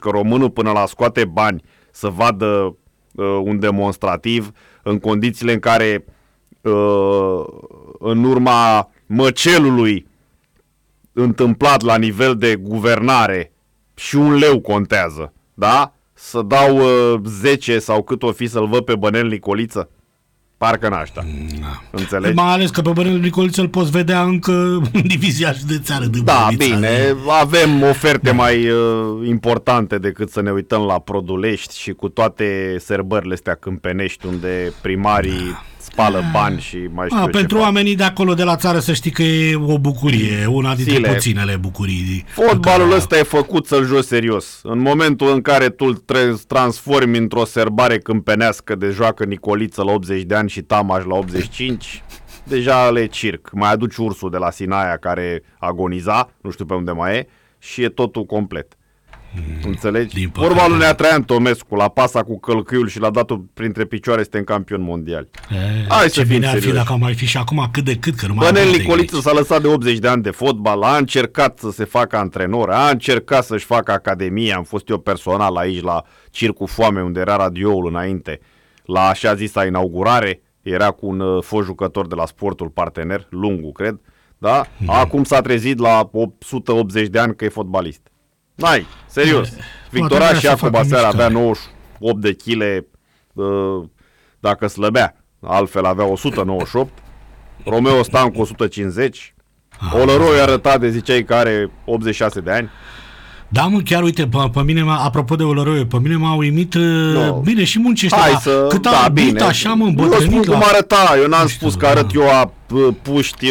că românul până la scoate bani să vadă un demonstrativ în condițiile în care în urma măcelului întâmplat la nivel de guvernare și un leu contează, da? Să dau 10 sau cât o fi să-l văd pe Bănel Nicoliță? Parcă n-aștia. Înțelegi? Mai ales că pe Bănel Nicoliță îl poți vedea încă în divizia județeană de Da, Bănița. bine, avem oferte mai importante decât să ne uităm la Produlești și cu toate serbările astea câmpenești unde primarii spală bani și mai știu pentru oamenii de acolo, de la țară, să știi că e o bucurie, una dintre puținele bucurii. Fotbalul ăsta e făcut să-l joci serios. În momentul în care tu îl transformi într-o serbare câmpenească de joacă Nicoliță la 80 de ani și Tamaș la 85, deja le circ. Mai aduci ursul de la Sinaia care agoniza, nu știu pe unde mai e, și e totul complet. Înțelegi? Vorba lui Nea Traian Tomescu, la pasa cu călcâiul și l-a dat-o printre picioare, suntem campioni mondiali. Hai să fim serioși. Dacă am mai fi și acum cât de cât, că nu mai Bănel Nicoliță s-a lăsat de 80 de ani de fotbal, a încercat să se facă antrenor, a încercat să-și facă academie, am fost eu personal aici la Circul Foame, unde era radioul înainte, la așa zisa inaugurare, era cu un fost jucător de la Sportul Partener, Lungu, cred, da? Acum s-a trezit la 180 de ani că e fotbalist. N-ai, serios. Victoraș Iacob aseară avea 98 de kg dacă slăbea. Altfel avea 198. Romeo Stancu 150. Olăroi arăta de ziceai că are 86 de ani. Da, mă, chiar uite, pe mine, apropo de Olăroi, pe mine m-a uimit, bine, și muncește, cât a bine, așa, mă, îmbătrânit. Eu spun cum arăta, eu n-am spus că arăt eu a puști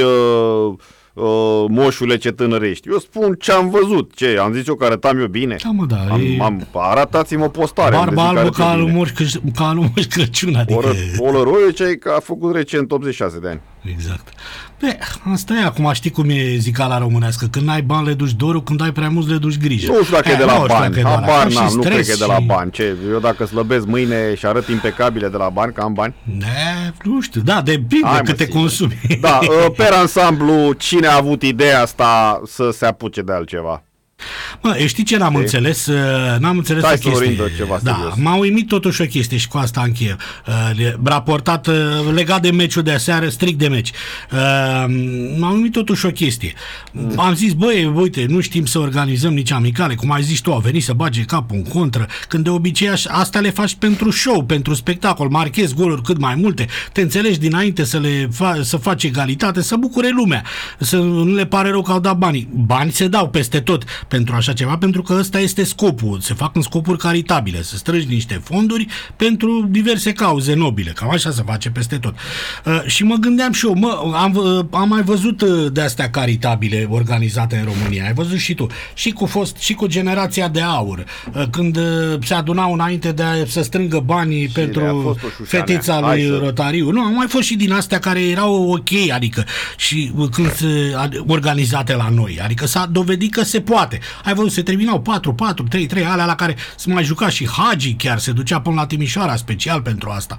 moșule ce tânărești. Eu spun ce am văzut. Ce? Am zis eu că arătam eu bine? Da, mă, da. Arătați-mă postare. Barba albă ca al Moș Crăciun. Adică... Olăroiu ce că a făcut recent 86 de ani. Exact. Bine, asta e, acum știi cum e zicala românească. Când ai bani le duci dorul, când ai prea mulți le duci grijă. Nu știu dacă e de la bani. Habar n-am, nu cred că e de la bani. Ce? Eu dacă slăbesc mâine și arăt impecabile de la bani, că am bani? Nu știu, da, depinde câte consumi. Da, per ansamblu, cine a avut ideea asta să se apuce de altceva? Mă, știi ce n-am înțeles? N-am înțeles o chestie. Da, m-a uimit totuși o chestie și cu asta încheie. Raportat legat de meciul de aseară, strict de meci. M-a uimit totuși o chestie. Am zis, băi, uite, nu știm să organizăm nici amicale, cum ai zis tu, au venit să bage capul în contră, când de obicei asta le faci pentru show, pentru spectacol, marchezi goluri cât mai multe, te înțelegi dinainte să faci egalitate, să bucure lumea, să nu le pare rău că au dat banii. Bani se dau peste tot pentru așa ceva, pentru că ăsta este scopul. Se fac în scopuri caritabile, să strângi niște fonduri pentru diverse cauze nobile. Cam așa se face peste tot. Și mă gândeam și eu, am mai văzut de astea caritabile organizate în România. Ai văzut și tu. Și cu generația de aur. Când se adunau înainte să strângă banii pentru fetița lui Rotariu. Nu, au mai fost și din astea care erau ok, adică și când organizate la noi. Adică s-a dovedit că se poate. Ai văzut, se terminau 4-4, 3-3, alea la care se mai juca și Hagi chiar, se ducea până la Timișoara special pentru asta.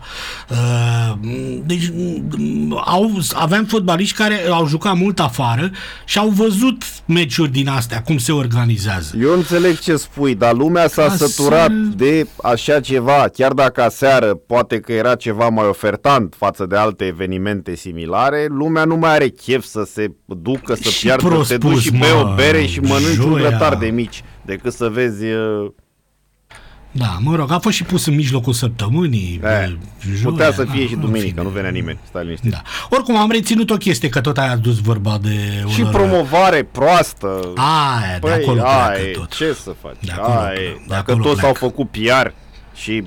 Deci aveam fotbaliști care au jucat mult afară și au văzut meciuri din astea, cum se organizează. Eu înțeleg ce spui, dar lumea s-a săturat de așa ceva, chiar dacă aseară poate că era ceva mai ofertant față de alte evenimente similare, lumea nu mai are chef să se ducă, să piardă, te duci și bei o bere și mănânci un grătar de mici, decât să vezi... Da, mă rog, a fost și pus în mijlocul săptămânii. Putea să fie și duminică, nu venea nimeni. Stai liniștit. Da. Oricum, am reținut o chestie, că tot ai adus vorba de... Și promovare proastă. Aia, de acolo pleacă tot. Ce să faci? Dacă toți s-au făcut PR și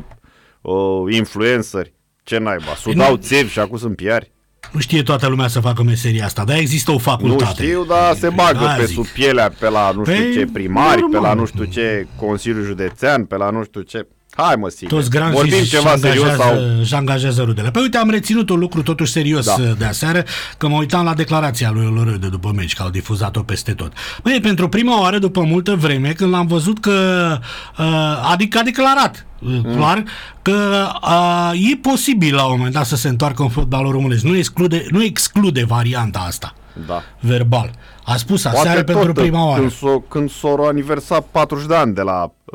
influenceri, ce naiba? Sudau țevi și acum sunt PR. Nu știe toată lumea să facă meseria asta, dar există o facultate. Nu știu, dar se bagă pe sub pielea, pe la nu știu ce primari, pe la nu știu ce Consiliul Județean, pe la nu știu ce... Hai mă, sigur. Toți vorbim ceva serios și angajează rudele. Păi uite, am reținut un lucru totuși serios de aseară, că mă uitam la declarația lui Olăroi de după meci, că au difuzat-o peste tot. Băi, pentru prima oară după multă vreme, când l-am văzut că adică a declarat clar că e posibil la un moment dat să se întoarcă în fotbalul românesc. Nu exclude varianta asta. Da. Verbal. A spus aseară pentru prima oară. Când s-o aniversat 40 de ani de la